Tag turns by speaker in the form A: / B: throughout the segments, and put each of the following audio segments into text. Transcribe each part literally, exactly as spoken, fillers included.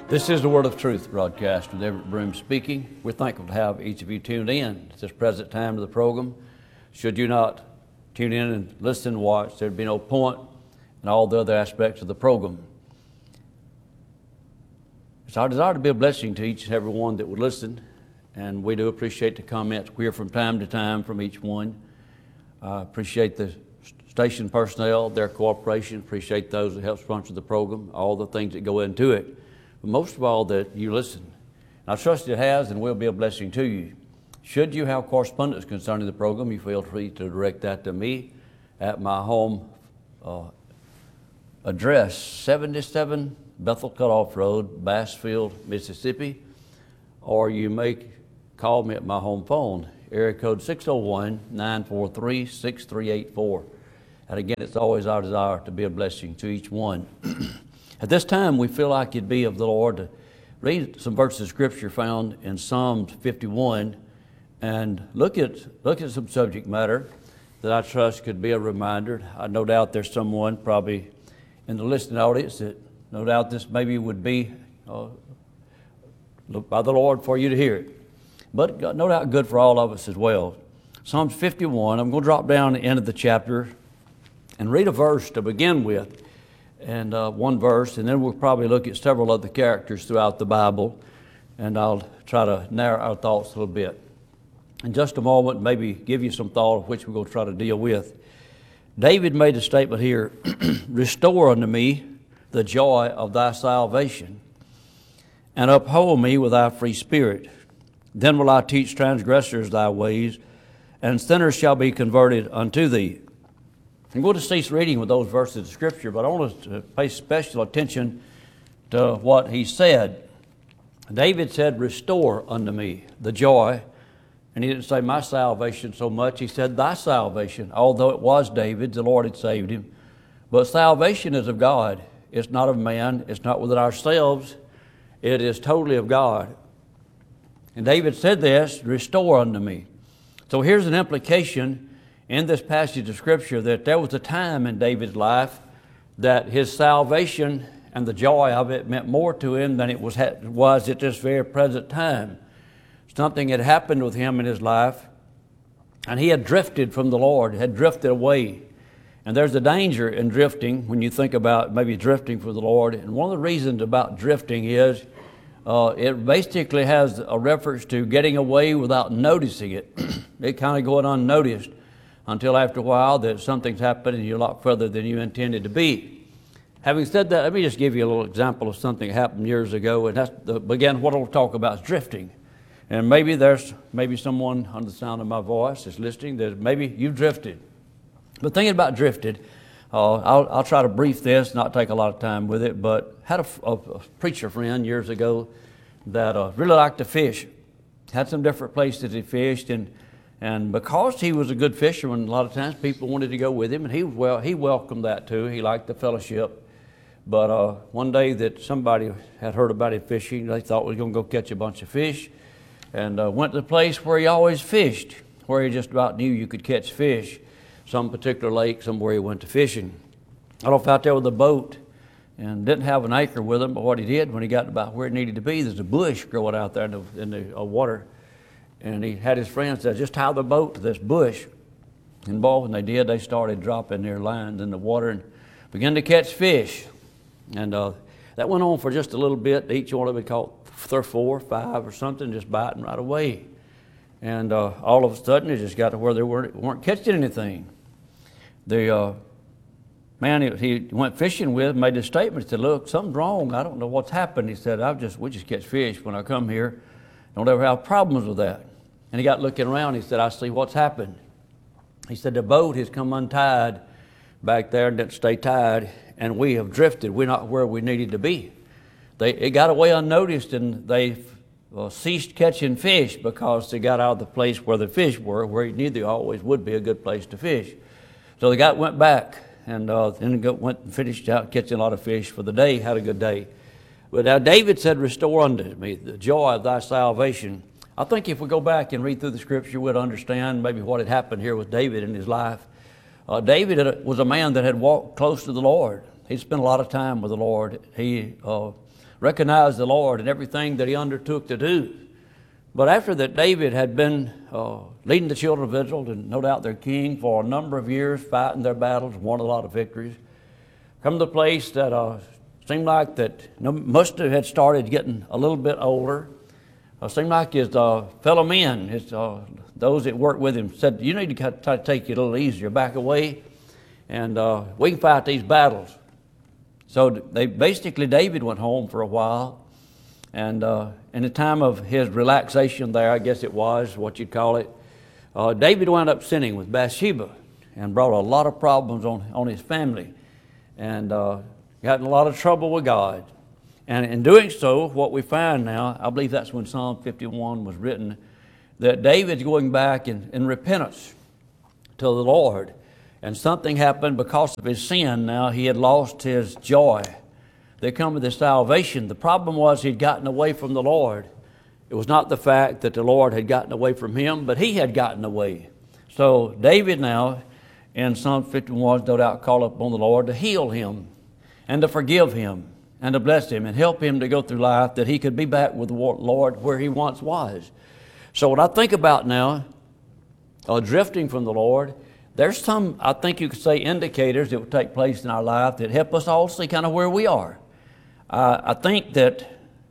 A: This is the Word of Truth broadcast with Everett Broom speaking. We're thankful to have each of you tuned in at this present time of the program. Should you not tune in and listen and watch, there'd be no point in all the other aspects of the program. It's our desire to be a blessing to each and every one that would listen, and we do appreciate the comments we hear from time to time from each one. I appreciate the station personnel, their cooperation, appreciate those that help sponsor the program, all the things that go into it. But most of all, that you listen. And I trust it has and will be a blessing to you. Should you have correspondence concerning the program, you feel free to direct that to me at my home uh, address, seventy-seven Bethel Cutoff Road, Bassfield, Mississippi, or you may call me at my home phone, area code six oh one, nine four three, six three eight four. And again, it's always our desire to be a blessing to each one. At this time, we feel like it'd be of the Lord to read some verses of Scripture found in Psalms fifty-one and look at look at some subject matter that I trust could be a reminder. I no doubt there's someone probably in the listening audience that no doubt this maybe would be uh, by the Lord for you to hear it. But no doubt good for all of us as well. Psalms fifty-one, I'm going to drop down the end of the chapter and read a verse to begin with. And uh, one verse, and then we'll probably look at several other characters throughout the Bible, and I'll try to narrow our thoughts a little bit. In just a moment, maybe give you some thought of which we're going to try to deal with. David made a statement here, "Restore unto me the joy of thy salvation, and uphold me with thy free spirit. Then will I teach transgressors thy ways, and sinners shall be converted unto thee." I'm going to cease reading with those verses of Scripture, but I want us to pay special attention to what he said. David said, "Restore unto me the joy." And he didn't say my salvation so much. He said thy salvation, although it was David's, the Lord had saved him. But salvation is of God. It's not of man. It's not within ourselves. It is totally of God. And David said this, "Restore unto me." So here's an implication in this passage of Scripture that there was a time in David's life that his salvation and the joy of it meant more to him than it was, was at this very present time. Something had happened with him in his life, and he had drifted from the Lord, had drifted away. And there's a danger in drifting when you think about maybe drifting from the Lord. And one of the reasons about drifting is uh, it basically has a reference to getting away without noticing it. It kind of going unnoticed until after a while that something's happened and you're a lot further than you intended to be. Having said that, let me just give you a little example of something that happened years ago, and that's the, again, what I'll talk about is drifting. And maybe there's maybe someone under the sound of my voice is listening that maybe you've drifted. But thinking about drifted, uh, I'll, I'll try to brief this, not take a lot of time with it, but had a, a, a preacher friend years ago that uh, really liked to fish. Had some different places he fished, and And because he was a good fisherman, a lot of times people wanted to go with him, and he well he welcomed that too. He liked the fellowship. But uh, one day that somebody had heard about him fishing, they thought he was going to go catch a bunch of fish, and uh, went to the place where he always fished, where he just about knew you could catch fish, some particular lake, somewhere he went to fishing. I don't know if out there with a boat, and didn't have an anchor with him, but what he did when he got about where it needed to be, there's a bush growing out there in the, in the uh, water. And he had his friends say, "Just tie the boat to this bush." And boy, when they did, they started dropping their lines in the water and began to catch fish. And uh, that went on for just a little bit. Each one of them caught three, four, five or something, just biting right away. And uh, all of a sudden, it just got to where they weren't, weren't catching anything. The uh, man he, he went fishing with made a statement. He said, "Look, something's wrong. I don't know what's happened." He said, "I've just we just catch fish when I come here. Don't ever have problems with that." And he got looking around. He said, "I see what's happened." He said, "The boat has come untied back there and didn't stay tied, and we have drifted. We're not where we needed to be." They it got away unnoticed, and they uh, ceased catching fish because they got out of the place where the fish were, where he knew there always would be a good place to fish. So they got went back and uh, then got, went and finished out catching a lot of fish for the day. Had a good day. But now David said, "Restore unto me the joy of thy salvation." I think if we go back and read through the Scripture, we'd understand maybe what had happened here with David in his life. Uh, David was a man that had walked close to the Lord. He spent a lot of time with the Lord. He uh, recognized the Lord in everything that he undertook to do. But after that, David had been uh, leading the children of Israel, and no doubt their king, for a number of years, fighting their battles, won a lot of victories. Come to the place that uh, seemed like that must have had started getting a little bit older. It seemed like his uh, fellow men, his, uh, those that worked with him, said, you need to try to take it a little easier, back away, and uh, we can fight these battles. So they basically, David went home for a while. And uh, in the time of his relaxation there, I guess it was, what you'd call it, uh, David wound up sinning with Bathsheba and brought a lot of problems on, on his family, and uh, got in a lot of trouble with God. And in doing so, what we find now, I believe that's when Psalm fifty-one was written, that David's going back in, in repentance to the Lord. And something happened because of his sin. Now he had lost his joy. They come with this salvation. The problem was he'd gotten away from the Lord. It was not the fact that the Lord had gotten away from him, but he had gotten away. So David now, in Psalm fifty-one, no doubt called upon the Lord to heal him and to forgive him and to bless him and help him to go through life that he could be back with the Lord where he once was. So when I think about now, uh, drifting from the Lord, there's some, I think you could say, indicators that will take place in our life that help us all see kind of where we are. Uh, I think that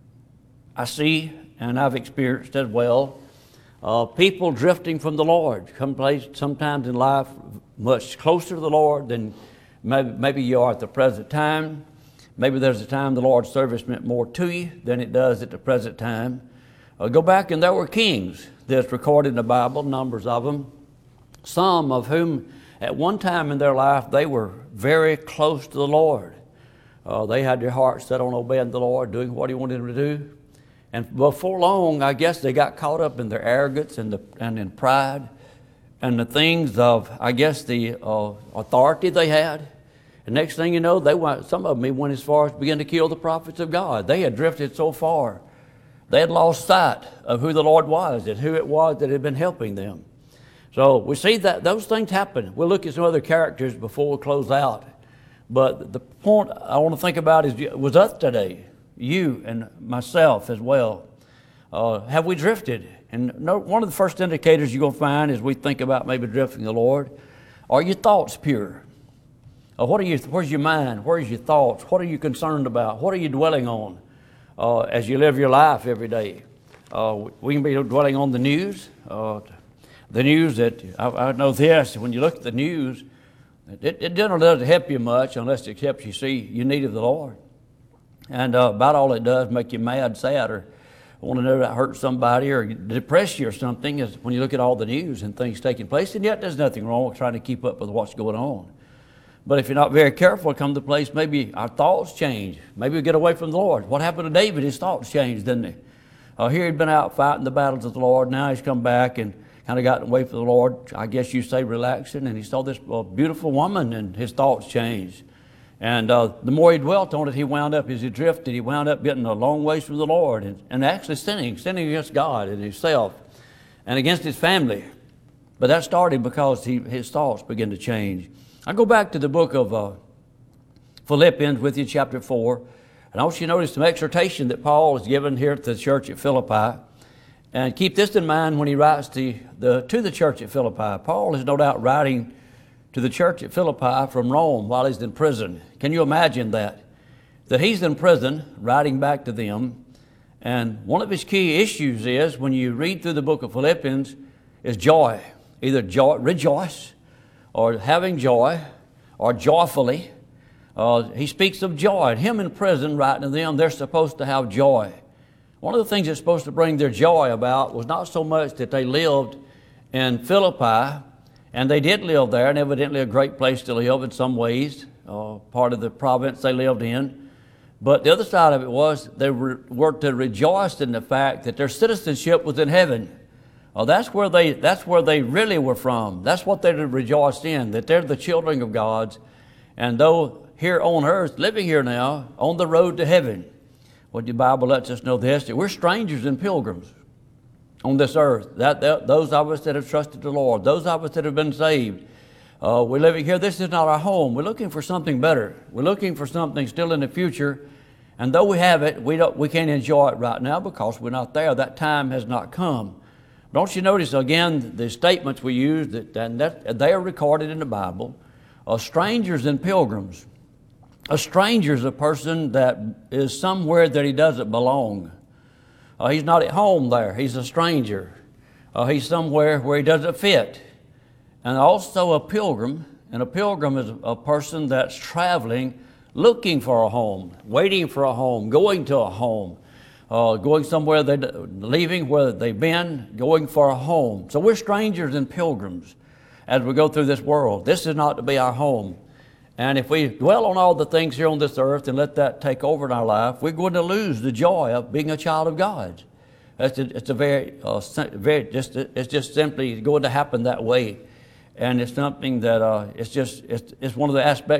A: I see, and I've experienced as well, uh, people drifting from the Lord, come place sometimes in life much closer to the Lord than maybe, maybe you are at the present time. Maybe there's a time the Lord's service meant more to you than it does at the present time. Uh, go back and there were kings that's recorded in the Bible, numbers of them, some of whom at one time in their life they were very close to the Lord. Uh, they had their hearts set on obeying the Lord, doing what he wanted them to do. And before long, I guess they got caught up in their arrogance and, the, and in pride and the things of, I guess, the uh, authority they had. And next thing you know, they went, some of them even went as far as begin to kill the prophets of God. They had drifted so far. They had lost sight of who the Lord was and who it was that had been helping them. So we see that those things happen. We'll look at some other characters before we close out. But the point I want to think about is was us today, you and myself as well. Uh, have we drifted? And no, one of the first indicators you're going to find as we think about maybe drifting the Lord, are your thoughts pure? Uh, what are you, where's your mind? Where's your thoughts? What are you concerned about? What are you dwelling on uh, as you live your life every day? Uh, we can be dwelling on the news. Uh, the news that, I, I know this, when you look at the news, It, it generally doesn't help you much unless it helps you see you needed the Lord. And uh, about all it does make you mad, sad, or want to know that hurt somebody or depress you or something is when you look at all the news and things taking place. And yet there's nothing wrong with trying to keep up with what's going on. But if you're not very careful, come to the place, maybe our thoughts change. Maybe we get away from the Lord. What happened to David? His thoughts changed, didn't they? Uh, here he'd been out fighting the battles of the Lord. Now he's come back and kind of gotten away from the Lord, I guess you say relaxing, and he saw this uh, beautiful woman, and his thoughts changed. And uh, the more he dwelt on it, he wound up, as he drifted, he wound up getting a long ways from the Lord and, and actually sinning, sinning against God and himself and against his family. But that started because he, his thoughts began to change. I go back to the book of uh, Philippians with you, chapter four, and I want you to notice some exhortation that Paul is given here to the church at Philippi. And keep this in mind when he writes to the, to the church at Philippi. Paul is no doubt writing to the church at Philippi from Rome while he's in prison. Can you imagine that? That he's in prison, writing back to them. And one of his key issues is, when you read through the book of Philippians, is joy. Either joy, rejoice, or having joy, or joyfully. Uh, he speaks of joy. And him in prison, writing to them, they're supposed to have joy. One of the things that's supposed to bring their joy about was not so much that they lived in Philippi, and they did live there, and evidently a great place to live in some ways, uh, part of the province they lived in. But the other side of it was they were, were to rejoice in the fact that their citizenship was in heaven. Uh, that's where they that's where they really were from. That's what they rejoiced in, that they're the children of God. And though here on earth, living here now, on the road to heaven, what the Bible lets us know this, that we're strangers and pilgrims on this earth. That, that Those of us that have trusted the Lord, those of us that have been saved, Uh, we're living here. This is not our home. We're looking for something better. We're looking for something still in the future. And though we have it, we, don't, we can't enjoy it right now because we're not there. That time has not come. Don't you notice, again, the statements we use, that, and that, they are recorded in the Bible. Uh, strangers and pilgrims. A stranger is a person that is somewhere that he doesn't belong. Uh, he's not at home there. He's a stranger. Uh, he's somewhere where he doesn't fit. And also a pilgrim. And a pilgrim is a person that's traveling, looking for a home, waiting for a home, going to a home, uh, going somewhere, they leaving where they've been, going for a home. So we're strangers and pilgrims as we go through this world. This is not to be our home. And if we dwell on all the things here on this earth and let that take over in our life, we're going to lose the joy of being a child of God. It's a, it's a very, uh, very, just it's just simply going to happen that way. And it's something that uh, it's just, it's, it's one of the aspects